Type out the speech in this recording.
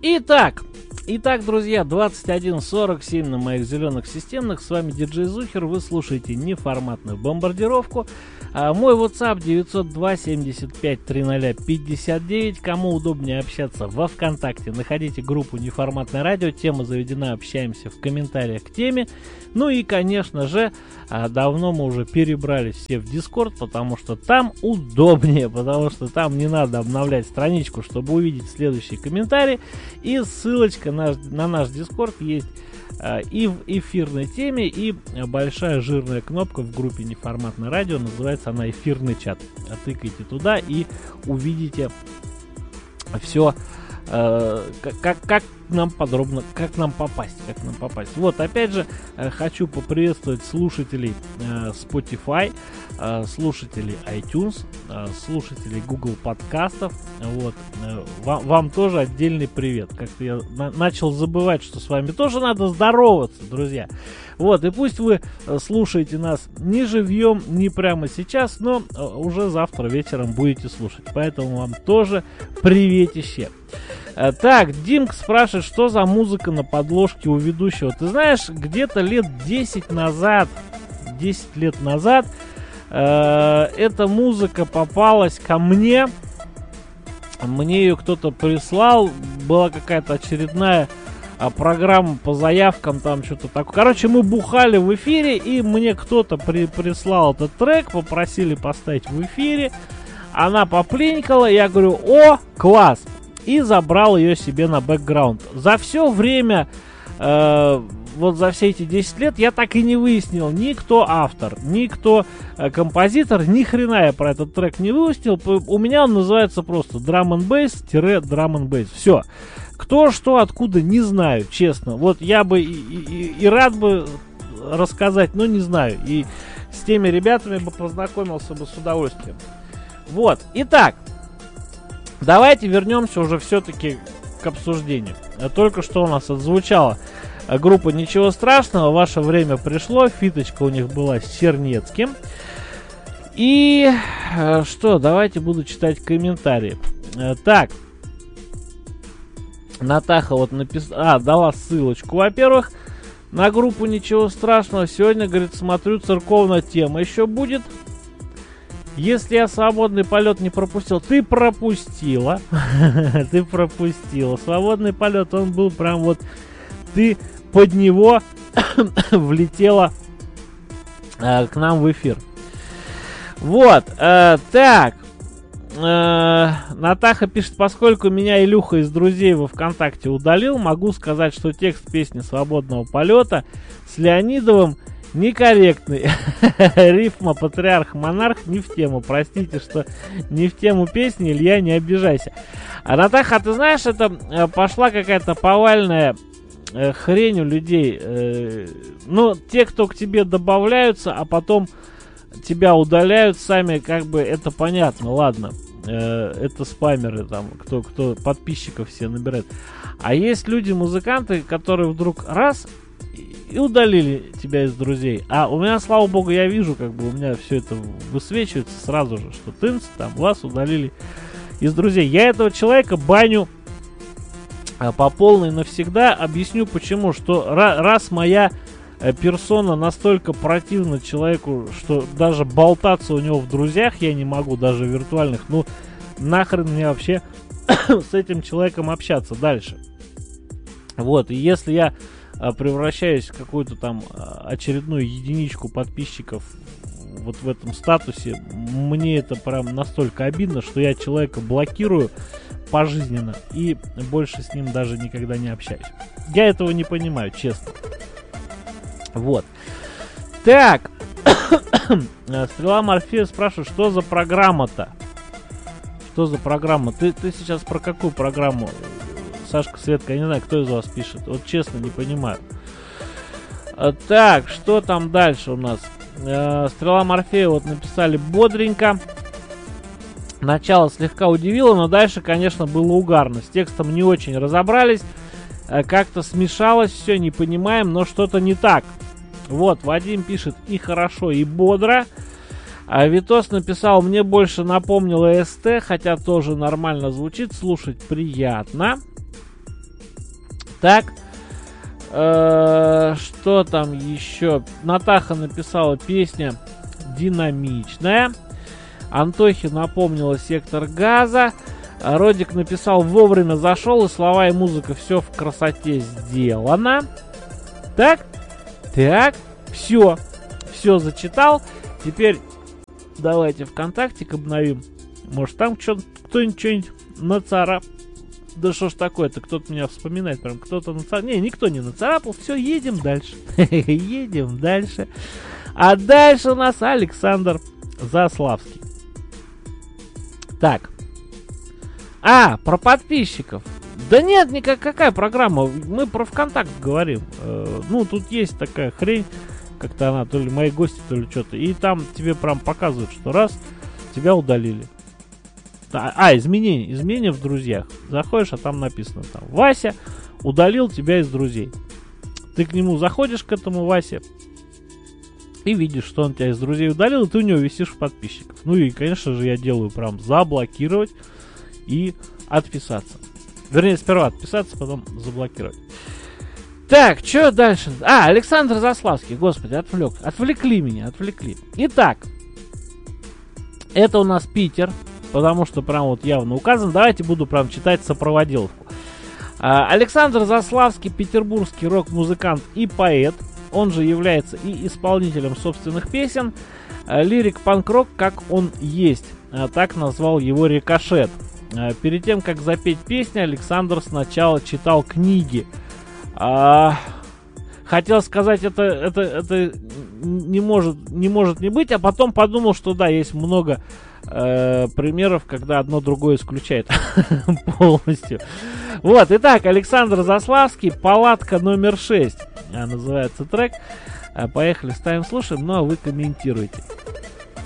Итак, друзья, 21:47 на моих зеленых системных. С вами диджей Зухер. Вы слушаете неформатную бомбардировку. Мой WhatsApp 902-75-00-59. Кому удобнее общаться во ВКонтакте, находите группу Неформатное радио. Тема заведена, общаемся в комментариях к теме. Ну и, конечно же, давно мы уже перебрались все в Discord, потому что там удобнее, потому что там не надо обновлять страничку, чтобы увидеть следующий комментарий. И ссылочка на наш Discord есть и в эфирной теме, и большая жирная кнопка в группе Неформатное радио. Называется она «Эфирный чат». Тыкайте туда и увидите все, как нам попасть. Вот, опять же, хочу поприветствовать слушателей Spotify, слушателей iTunes, слушателей Google подкастов. Вот, вам тоже отдельный привет. Как-то я начал забывать, что с вами тоже надо здороваться, друзья. Вот, и пусть вы слушаете нас не живьем, не прямо сейчас, но уже завтра вечером будете слушать. Поэтому вам тоже приветище. Так, Димк спрашивает, что за музыка на подложке у ведущего. Ты знаешь, где-то лет 10 лет назад эта музыка попалась ко мне. Мне ее кто-то прислал. Была какая-то очередная программа по заявкам, там что-то такое. Короче, мы бухали в эфире, и мне кто-то прислал этот трек, попросили поставить в эфире. Она попленькала, я говорю: о, класс! И забрал ее себе на бэкграунд. За все время, вот за все эти 10 лет, я так и не выяснил, ни кто автор, ни кто композитор, ни хрена я про этот трек не выяснил. У меня он называется просто Drum and Bass-Drum and Bass. Все. Кто, что, откуда, не знаю, честно. Вот я бы и рад бы рассказать, но не знаю. И с теми ребятами бы познакомился бы с удовольствием. Вот. Итак. Давайте вернемся уже все-таки к обсуждению. Только что у нас отзвучала группа «Ничего страшного», ваше время пришло, фиточка у них была с Чернецким. И что, давайте буду читать комментарии. Так, Натаха вот дала ссылочку, во-первых, на группу «Ничего страшного». Сегодня, говорит, смотрю, церковная тема еще будет. Если я свободный полет не пропустил, ты пропустила. Ты пропустила. Свободный полет, он был прям вот... Ты под него влетела к нам в эфир. Вот. Так. Натаха пишет: поскольку меня Илюха из друзей во ВКонтакте удалил, могу сказать, что текст песни «Свободного полета» с Леонидовым некорректный. Рифма «Патриарх-монарх» не в тему. Простите, что не в тему песни, Илья, не обижайся. А, Натаха, ты знаешь, это пошла какая-то повальная хрень у людей. Ну, те, кто к тебе добавляются, а потом тебя удаляют сами, как бы, это понятно, ладно. Это спамеры, там, кто подписчиков все набирает. А есть люди-музыканты, которые вдруг раз и удалили тебя из друзей. А у меня, слава богу, я вижу, как бы у меня все это высвечивается сразу же, что тынц, там, вас удалили из друзей. Я этого человека баню по полной навсегда. Объясню почему. Что раз моя персона настолько противна человеку, что даже болтаться у него в друзьях я не могу, даже виртуальных, ну нахрен мне вообще с этим человеком общаться дальше. Вот, и если я превращаюсь в какую-то там очередную единичку подписчиков вот в этом статусе, мне это прям настолько обидно, что я человека блокирую пожизненно и больше с ним даже никогда не общаюсь. Я этого не понимаю, честно. Вот. Так. Стрела Морфея спрашивает, что за программа-то? Что за программа? Ты сейчас про какую программу? Сашка, Светка, я не знаю, кто из вас пишет. Вот честно, не понимаю. Так, что там дальше у нас? Стрела Морфея вот написали бодренько. Начало слегка удивило, но дальше, конечно, было угарно. С текстом не очень разобрались. Как-то смешалось все, не понимаем, но что-то не так. Вот, Вадим пишет: и хорошо, и бодро. А Витос написал: мне больше напомнило СТ, хотя тоже нормально звучит, слушать приятно. Так. Что там еще? Натаха написала песня динамичная. Антохе напомнила сектор газа. Родик написал вовремя зашел, и слова и музыка все в красоте сделано. Так, все зачитал. Теперь давайте ВКонтактик обновим. Может там кто-нибудь что-нибудь нацарапал. Да что ж такое-то, кто-то меня вспоминает, прям кто-то нацарапал. Не, никто не нацарапал, все, едем дальше. Едем дальше. А дальше у нас Александр Заславский. Так. Про подписчиков. Да нет, никакая программа. Мы про ВКонтакт говорим. Ну, тут есть такая хрень, как-то она, то ли мои гости, то ли что-то. И там тебе прям показывают, что раз, тебя удалили. Изменения в друзьях. Заходишь, а там написано там: Вася удалил тебя из друзей. Ты к нему заходишь, к этому Васе, и видишь, что он тебя из друзей удалил, и ты у него висишь в подписчиках. Ну и, конечно же, я делаю прям заблокировать и отписаться. Вернее, сперва отписаться, потом заблокировать. Так, что дальше? Александр Заславский, господи, отвлекли меня. Итак, это у нас Питер, потому что прям вот явно указан. Давайте буду прям читать сопроводиловку. Александр Заславский, петербургский рок-музыкант и поэт. Он же является и исполнителем собственных песен. Лирик панк-рок, как он есть. Так назвал его Рикошет. Перед тем, как запеть песни, Александр сначала читал книги. Хотел сказать, это не может не быть, а потом подумал, что да, есть много примеров, когда одно другое исключает полностью. Вот, итак, Александр Заславский, «Палатка номер 6» называется трек. Поехали, ставим, слушаем, ну а вы комментируйте.